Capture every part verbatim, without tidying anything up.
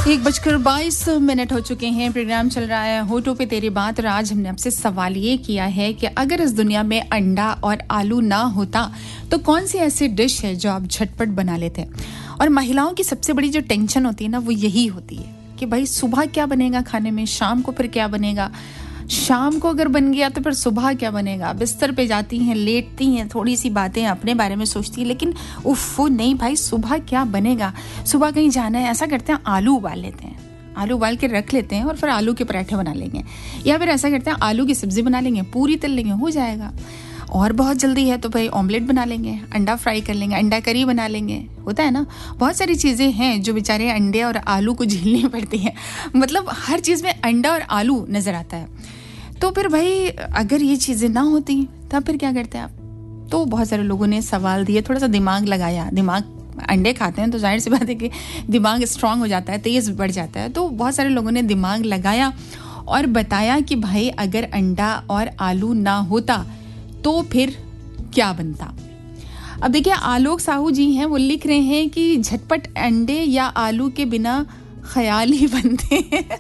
एक बजकर बाईस मिनट हो चुके हैं। प्रोग्राम चल रहा है होठों पे तेरी बात और आज हमने आपसे सवाल ये किया है कि अगर इस दुनिया में अंडा और आलू ना होता तो कौन सी ऐसी डिश है जो आप झटपट बना लेते हैं। और महिलाओं की सबसे बड़ी जो टेंशन होती है ना, वो यही होती है कि भाई सुबह क्या बनेगा खाने में, शाम को फिर क्या बनेगा, शाम को अगर बन गया तो फिर सुबह क्या बनेगा। बिस्तर पे जाती हैं, लेटती हैं, थोड़ी सी बातें अपने बारे में सोचती हैं, लेकिन उफ नहीं भाई सुबह क्या बनेगा, सुबह कहीं जाना है। ऐसा करते हैं आलू उबाल लेते हैं, आलू उबाल के रख लेते हैं और फिर आलू के पराठे बना लेंगे, या फिर ऐसा करते हैं आलू की सब्जी बना लेंगे, पूरी तल लेंगे, हो जाएगा। और बहुत जल्दी है तो भाई ऑमलेट बना लेंगे, अंडा फ्राई कर लेंगे, अंडा करी बना लेंगे, होता है ना। बहुत सारी चीज़ें हैं जो बेचारे अंडे और आलू को झेलनी पड़ती हैं। मतलब हर चीज़ में अंडा और आलू नज़र आता है। तो फिर भाई अगर ये चीज़ें ना होती तब फिर क्या करते हैं आप। तो बहुत सारे लोगों ने सवाल दिए, थोड़ा सा दिमाग लगाया। दिमाग अंडे खाते हैं तो जाहिर सी बात है कि दिमाग स्ट्रांग हो जाता है, तेज़ बढ़ जाता है। तो बहुत सारे लोगों ने दिमाग लगाया और बताया कि भाई अगर अंडा और आलू ना होता तो फिर क्या बनता। अब देखिए आलोक साहू जी हैं, वो लिख रहे हैं कि झटपट अंडे या आलू के बिना ख्याल ही बनते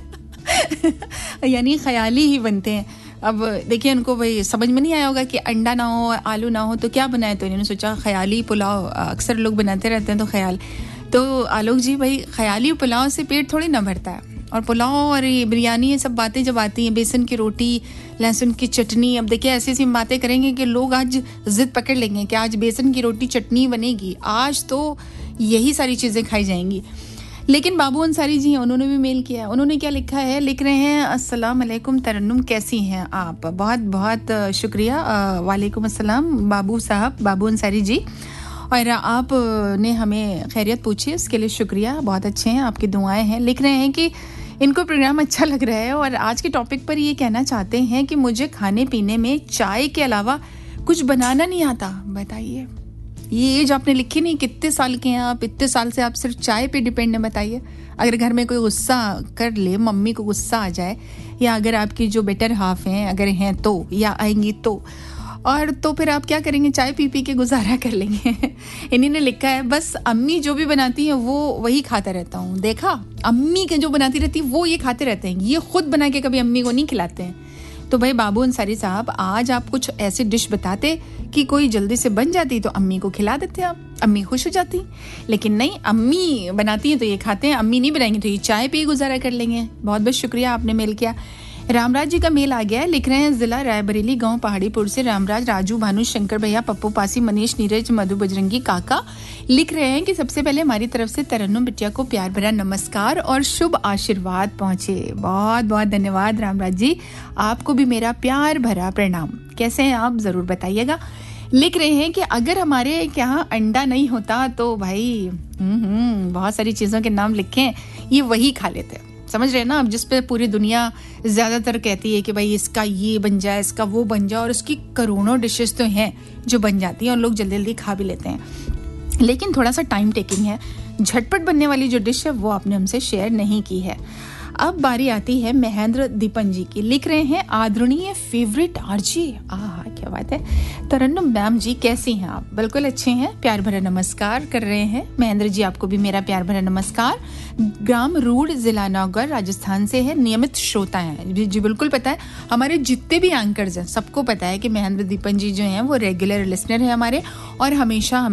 हैं यानी ख्याली ही बनते हैं। अब देखिए उनको भाई समझ में नहीं आया होगा कि अंडा ना हो आलू ना हो तो क्या बनाए, तो इन्होंने सोचा ख्याली पुलाव। अक्सर लोग बनाते रहते हैं तो ख्याल। तो आलोक जी भाई ख्याली पुलाव से पेट थोड़ी ना भरता है। और पुलाव और ये बिरयानी ये सब बातें जब आती हैं, बेसन की रोटी, लहसुन की चटनी, अब देखिए ऐसी ऐसी बातें करेंगे कि लोग आज जिद पकड़ लेंगे कि आज बेसन की रोटी चटनी बनेगी, आज तो यही सारी चीज़ें खाई जाएंगी। लेकिन बाबू अंसारी जी हैं, उन्होंने भी मेल किया है। उन्होंने क्या लिखा है, लिख रहे हैं अस्सलाम वालेकुम तरन्नुम, कैसी हैं आप। बहुत बहुत शुक्रिया, वालेकुम अस्सलाम बाबू साहब, बाबू अंसारी जी। और आपने हमें खैरियत पूछी, उसके लिए शुक्रिया, बहुत अच्छे हैं, आपकी दुआएं हैं। लिख रहे हैं कि इनको प्रोग्राम अच्छा लग रहा है और आज के टॉपिक पर ये कहना चाहते हैं कि मुझे खाने पीने में चाय के अलावा कुछ बनाना नहीं आता। बताइए, ये एज आपने लिखी नहीं, कितने साल के हैं आप, इतने साल से आप सिर्फ चाय पे डिपेंड है। बताइए, अगर घर में कोई गुस्सा कर ले, मम्मी को गुस्सा आ जाए, या अगर आपकी जो बेटर हाफ हैं अगर हैं तो, या आएंगी तो, और तो फिर आप क्या करेंगे, चाय पी पी के गुजारा कर लेंगे। इन्हीं ने लिखा है बस अम्मी जो भी बनाती हैं वो वही खाता रहता हूँ। देखा, अम्मी के जो बनाती रहती है वो ये खाते रहते हैं, ये खुद बना के कभी अम्मी को नहीं खिलाते हैं। तो भाई बाबू अंसारी साहब, आज आप कुछ ऐसी डिश बताते कि कोई जल्दी से बन जाती तो अम्मी को खिला देते, आप अम्मी खुश हो जाती। लेकिन नहीं, अम्मी बनाती हैं तो ये खाते हैं, अम्मी नहीं बनाएंगी तो ये चाय पे गुजारा कर लेंगे। बहुत बहुत शुक्रिया, आपने मेल किया। रामराज जी का मेल आ गया है, लिख रहे हैं जिला रायबरेली, गांव पहाड़ीपुर से रामराज, राजू, भानु, शंकर भैया, पप्पू पासी, मनीष, नीरज, मधु, बजरंगी काका लिख रहे हैं कि सबसे पहले हमारी तरफ से तरन्नुम बिटिया को प्यार भरा नमस्कार और शुभ आशीर्वाद पहुंचे। बहुत बहुत धन्यवाद रामराज जी, आपको भी मेरा प्यार भरा प्रणाम। कैसे हैं आप, जरूर बताइएगा। लिख रहे हैं कि अगर हमारे यहाँ अंडा नहीं होता तो भाई हम्म बहुत सारी चीजों के नाम लिखे, ये वही खा लेते हैं। समझ रहे हैं ना, अब जिस पे पूरी दुनिया ज़्यादातर कहती है कि भाई इसका ये बन जाए, इसका वो बन जाए, और उसकी करोड़ों डिशेस तो हैं जो बन जाती हैं और लोग जल्दी जल्दी खा भी लेते हैं। लेकिन थोड़ा सा टाइम टेकिंग है। झटपट बनने वाली जो डिश है वो आपने हमसे शेयर नहीं की है। अब बारी आती है महेंद्र दीपन जी की, लिख रहे हैं आदरणीय फेवरेट आरजी, आहा क्या बात है, तरन्नुम मैम जी कैसी हैं आप। बिल्कुल अच्छे हैं, प्यार भरा नमस्कार कर रहे हैं महेंद्र जी, आपको भी मेरा प्यार भरा नमस्कार। ग्राम रूड, जिला नौगढ़, राजस्थान से है, नियमित श्रोता हैं जी, जी बिल्कुल पता है, हमारे जितने भी एंकर्स हैं सबको पता है कि महेंद्र दीपन जी जो हैं वो रेगुलर लिसनर है हमारे, और हमेशा